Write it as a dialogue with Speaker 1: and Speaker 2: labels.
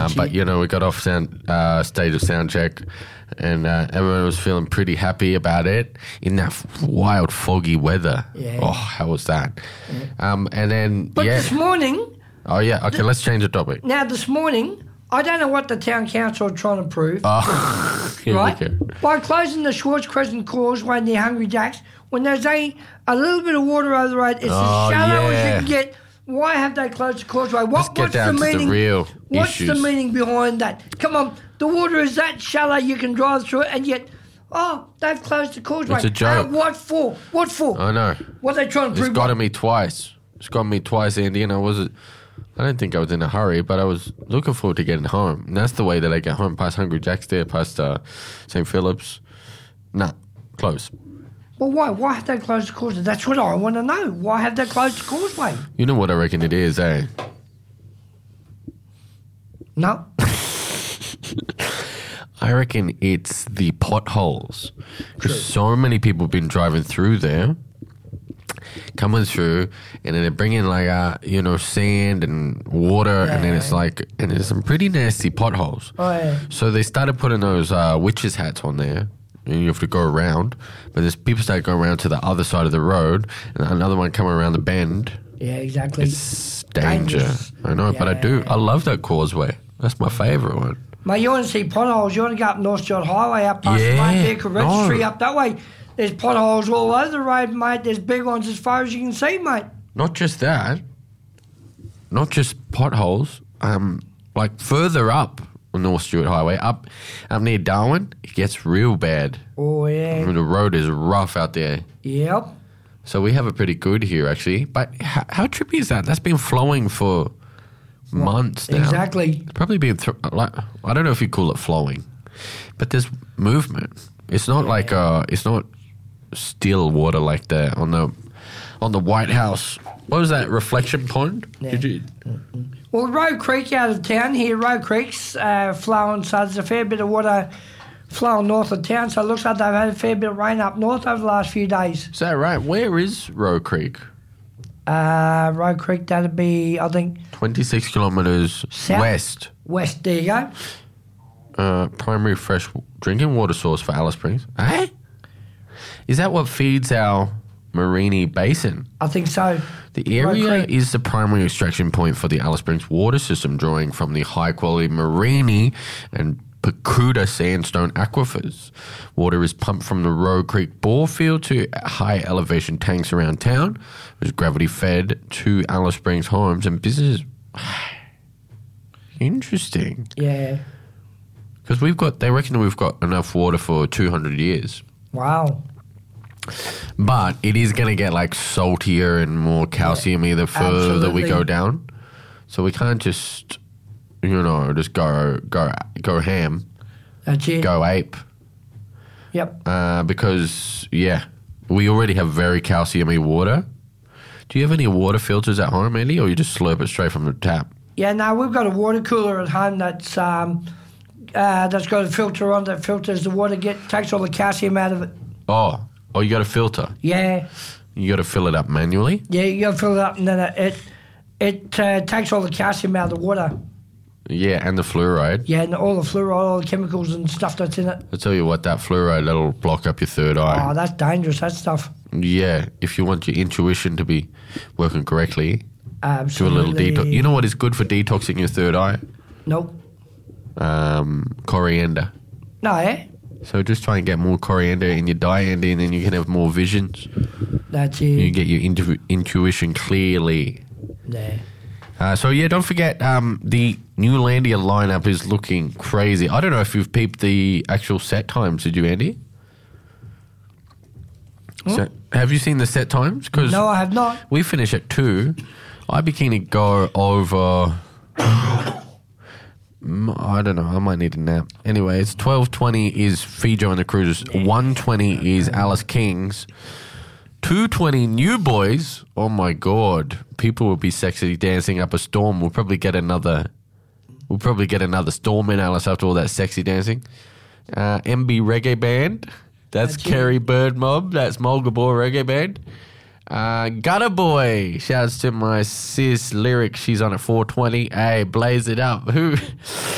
Speaker 1: But, you know, we got off stage of sound check and everyone was feeling pretty happy about it in that wild, foggy weather.
Speaker 2: Yeah.
Speaker 1: Oh, how was that? And then,
Speaker 2: But this morning...
Speaker 1: Oh, yeah. Okay, let's change the topic.
Speaker 2: Now, this morning, I don't know what the town council are trying to prove.
Speaker 1: Oh, here
Speaker 2: right?
Speaker 1: we go.
Speaker 2: By closing the Schwartz Crescent causeway near Hungry Jack's, when there's a little bit of water over the road, it's as shallow as you can get. Why have they closed the causeway?
Speaker 1: Let's get down to the real
Speaker 2: What's
Speaker 1: issues.
Speaker 2: the meaning behind that? Come on, the water is that shallow you can drive through it, and yet, they've closed the causeway.
Speaker 1: It's a joke.
Speaker 2: What for? What for?
Speaker 1: I know.
Speaker 2: What are they trying to prove?
Speaker 1: It's gotten me twice. It's gotten me twice, Andy, and I don't think I was in a hurry, but I was looking forward to getting home. And that's the way that I get home, past Hungry Jack's there, past St. Philip's. Nah, close.
Speaker 2: Well, why? Why have they closed the causeway? That's what I want to know. Why have they closed the causeway?
Speaker 1: You know what I reckon it is, eh?
Speaker 2: No.
Speaker 1: I reckon it's the potholes. Because so many people have been driving through there, coming through, and then they're bringing sand and water, and then it's and there's some pretty nasty potholes.
Speaker 2: Oh, yeah.
Speaker 1: So they started putting those witches' hats on there, and you have to go around. But there's people start going around to the other side of the road, and another one coming around the bend.
Speaker 2: Yeah, exactly.
Speaker 1: It's danger.
Speaker 2: Dangerous.
Speaker 1: I know, but I love that causeway. That's my favourite one.
Speaker 2: Mate, you want to see potholes, you want to go up North Shore Highway, up past the main vehicle registry, up that way. There's potholes all over the road, mate. There's big ones as far as you can see, mate.
Speaker 1: Not just that. Not just potholes. Further up on North Stewart Highway, up near Darwin, it gets real bad.
Speaker 2: Oh, yeah.
Speaker 1: The road is rough out there.
Speaker 2: Yep.
Speaker 1: So we have it pretty good here, actually. But how trippy is that? That's been flowing for months now.
Speaker 2: Exactly.
Speaker 1: It's probably been, I don't know if you call it flowing, but there's movement. It's not it's not still water like that on the White House. What was that, reflection pond?
Speaker 2: Yeah.
Speaker 1: Did you?
Speaker 2: Well, Roe Creek out of town here, Roe Creek's flowing, so there's a fair bit of water flowing north of town, so it looks like they've had a fair bit of rain up north over the last few days.
Speaker 1: Is that right? Where is Roe Creek?
Speaker 2: Roe Creek, that'd be, I think...
Speaker 1: 26 kilometres west.
Speaker 2: West, there you go.
Speaker 1: Primary fresh drinking water source for Alice Springs. Eh? Is that what feeds our Mereenie Basin?
Speaker 2: I think so.
Speaker 1: The area is the primary extraction point for the Alice Springs water system, drawing from the high-quality Mereenie and Pacuda sandstone aquifers. Water is pumped from the Roe Creek bore field to high-elevation tanks around town, which is gravity-fed to Alice Springs homes and businesses. Interesting.
Speaker 2: Yeah.
Speaker 1: Because they reckon we've got enough water for 200 years.
Speaker 2: Wow.
Speaker 1: But it is going to get saltier and more calcium-y the further we go down. So we can't just, just go ham.
Speaker 2: That's it.
Speaker 1: Go ape.
Speaker 2: Yep.
Speaker 1: Because, we already have very calcium-y water. Do you have any water filters at home, Andy, or you just slurp it straight from the tap?
Speaker 2: Yeah, no, we've got a water cooler at home that's got a filter on that filters the water, takes all the calcium out of it.
Speaker 1: Oh, you got a filter?
Speaker 2: Yeah.
Speaker 1: You got to fill it up manually?
Speaker 2: Yeah, you got to fill it up, and then it takes all the calcium out of the water.
Speaker 1: Yeah, and the fluoride.
Speaker 2: Yeah, and all the fluoride, all the chemicals and stuff that's in it.
Speaker 1: I'll tell you what, that fluoride, that'll block up your third eye.
Speaker 2: Oh, that's dangerous, that stuff.
Speaker 1: Yeah, if you want your intuition to be working correctly,
Speaker 2: absolutely.
Speaker 1: Do a little detox. You know what is good for detoxing your third eye?
Speaker 2: Nope.
Speaker 1: Coriander.
Speaker 2: No, eh?
Speaker 1: So just try and get more coriander in your diet, Andy, and then you can have more visions.
Speaker 2: That's it.
Speaker 1: You get your intuition clearly.
Speaker 2: Yeah.
Speaker 1: Don't forget, the Newlandia lineup is looking crazy. I don't know if you've peeped the actual set times, did you, Andy? So, have you seen the set times?
Speaker 2: No, I have not.
Speaker 1: We finish at 2. I'd be keen to go over... I don't know. I might need a nap. Anyway, it's 12:20 is Fijo and the Cruisers. 1:20 is Alice Kings. 2:20 New Boys. Oh my God! People will be sexy dancing up a storm. We'll probably get another storm in Alice after all that sexy dancing. MB Reggae Band. That's Kerry Bird Mob. That's Mulgabore Reggae Band. Gutter Boy. Shouts to my sis Lyric. She's on at 4:20. Hey, blaze it up. Who?